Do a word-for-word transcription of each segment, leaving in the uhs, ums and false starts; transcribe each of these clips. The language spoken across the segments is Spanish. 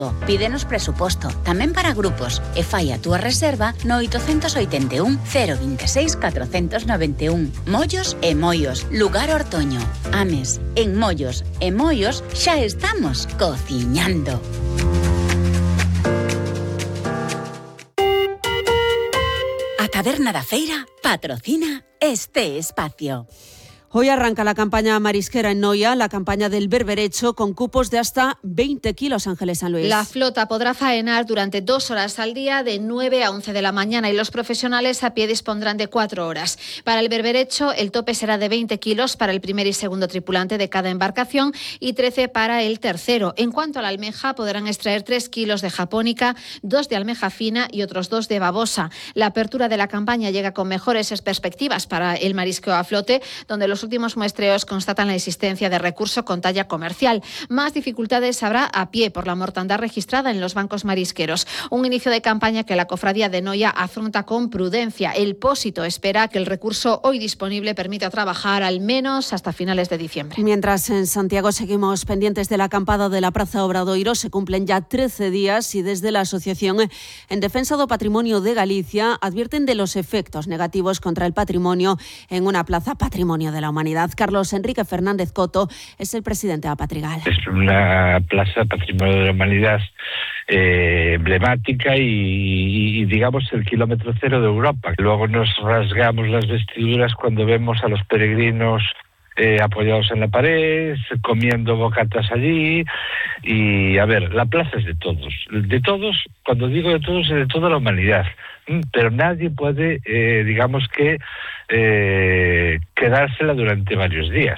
Pídenos presuposto, tamén para grupos, e fai a túa reserva no oitocentos oitenta e un, cero veintiséis, catrocentos noventa e un. Mollos e Moios, lugar Ortoño. Ames, en Mollos e Moios xa estamos cociñando. A Taberna da Feira patrocina este espacio. Hoy arranca la campaña marisquera en Noia, la campaña del berberecho, con cupos de hasta veinte kilos, Ángeles San Luis. La flota podrá faenar durante dos horas al día, de nueve a once de la mañana, y los profesionales a pie dispondrán de cuatro horas. Para el berberecho, el tope será de veinte kilos para el primer y segundo tripulante de cada embarcación y trece para el tercero. En cuanto a la almeja, podrán extraer tres kilos de japónica, dos de almeja fina y otros dos de babosa. La apertura de la campaña llega con mejores perspectivas para el marisqueo a flote, donde los Los últimos muestreos constatan la existencia de recurso con talla comercial. Más dificultades habrá a pie por la mortandad registrada en los bancos marisqueros. Un inicio de campaña que la cofradía de Noia afronta con prudencia. El Pósito espera que el recurso hoy disponible permita trabajar al menos hasta finales de diciembre. Mientras en Santiago seguimos pendientes de la acampada de la Praza Obradoiro, se cumplen ya trece días y desde la Asociación en Defensa do Patrimonio de Galicia advierten de los efectos negativos contra el patrimonio en una plaza patrimonio de la humanidad. Carlos Enrique Fernández Coto es el presidente de Apatrigal. Es una plaza patrimonio de la humanidad eh, emblemática y, y digamos el kilómetro cero de Europa. Luego nos rasgamos las vestiduras cuando vemos a los peregrinos eh, apoyados en la pared, comiendo bocatas allí. Y a ver, la plaza es de todos. De todos, cuando digo de todos, es de toda la humanidad. Pero nadie puede, eh, digamos que, eh, quedársela durante varios días.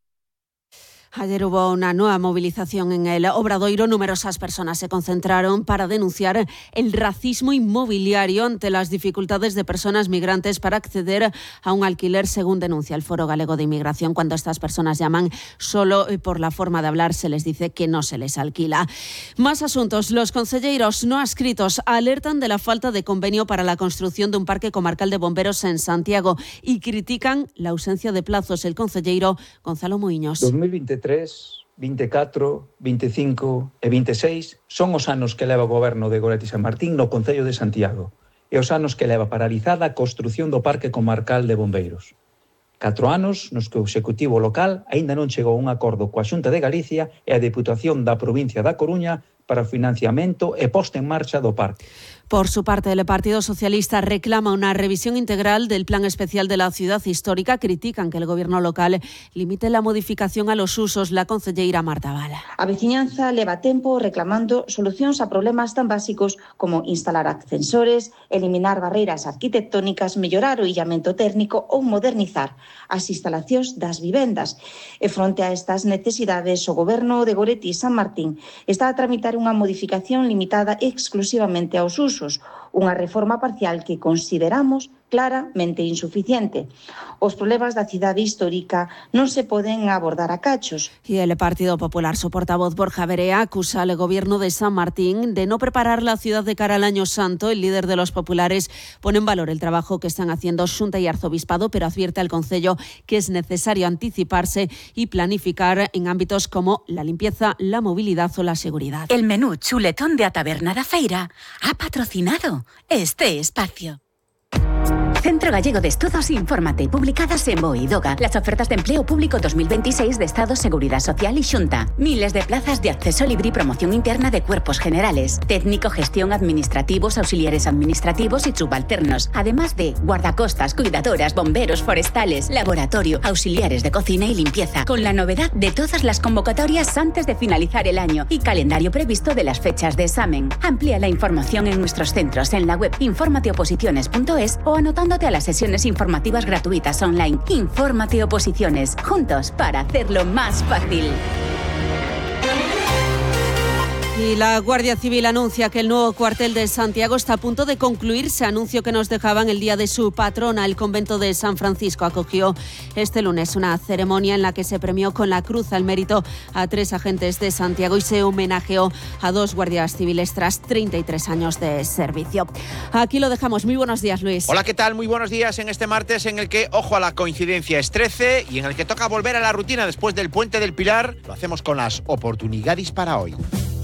Ayer hubo una nueva movilización en el Obradoiro. Numerosas personas se concentraron para denunciar el racismo inmobiliario ante las dificultades de personas migrantes para acceder a un alquiler, según denuncia el Foro Galego de Inmigración. Cuando estas personas llaman, solo por la forma de hablar se les dice que no se les alquila. Más asuntos. Los concelleiros no adscritos alertan de la falta de convenio para la construcción de un parque comarcal de bomberos en Santiago y critican la ausencia de plazos. El concelleiro Gonzalo Muiños. dos mil veintitrés, veinticuatro, veinticinco e veintiséis son os anos que leva o goberno de Goretti San Martín no Concello de Santiago e os anos que leva paralizada a construción do Parque Comarcal de Bombeiros. Catro anos nos que o Executivo local aínda non chegou a un acordo coa Xunta de Galicia e a Deputación da Provincia da Coruña para o financiamento e posta en marcha do parque. Por su parte, el Partido Socialista reclama una revisión integral del Plan Especial de la Ciudad Histórica. Critican que el Gobierno local limite la modificación a los usos. La concelleira Marta Bala. A veciñanza leva tempo reclamando solucións a problemas tan básicos como instalar ascensores, eliminar barreiras arquitectónicas, mellorar o illamento térmico ou modernizar as instalacións das vivendas. E fronte a estas necesidades, o Goberno de Goretti San Martín está a tramitar unha modificación limitada exclusivamente aos usos. Unha reforma parcial que consideramos claramente insuficiente. Os problemas da cidade histórica non se poden abordar a cachos. Y el Partido Popular, su portavoz Borja Verea, acusa al Gobierno de San Martín de no preparar la ciudad de cara al Año Santo. El líder de los populares pone en valor el trabajo que están haciendo Xunta y Arzobispado, pero advierte al Concello que es necesario anticiparse y planificar en ámbitos como la limpieza, la movilidad o la seguridad. El menú chuletón de A Taberna da Feira ha patrocinado este espacio. Centro Gallego de Estudos, infórmate. Publicadas en BOE y DOGA. Las ofertas de empleo público dos mil veintiséis de Estado, Seguridad Social y Xunta. Miles de plazas de acceso libre y promoción interna de cuerpos generales. Técnico, gestión, administrativos, auxiliares administrativos y subalternos. Además de guardacostas, cuidadoras, bomberos, forestales, laboratorio, auxiliares de cocina y limpieza. Con la novedad de todas las convocatorias antes de finalizar el año y calendario previsto de las fechas de examen. Amplía la información en nuestros centros en la web informateoposiciones punto es o anotando a las sesiones informativas gratuitas online. Infórmate Oposiciones, juntos para hacerlo más fácil. Y la Guardia Civil anuncia que el nuevo cuartel de Santiago está a punto de concluirse. Anuncio que nos dejaban el día de su patrona. El convento de San Francisco acogió este lunes una ceremonia en la que se premió con la Cruz al Mérito a tres agentes de Santiago y se homenajeó a dos guardias civiles tras treinta y tres años de servicio. Aquí lo dejamos. Muy buenos días, Luis. Hola, ¿qué tal? Muy buenos días en este martes en el que, ojo a la coincidencia, es trece y en el que toca volver a la rutina después del Puente del Pilar. Lo hacemos con las oportunidades para hoy.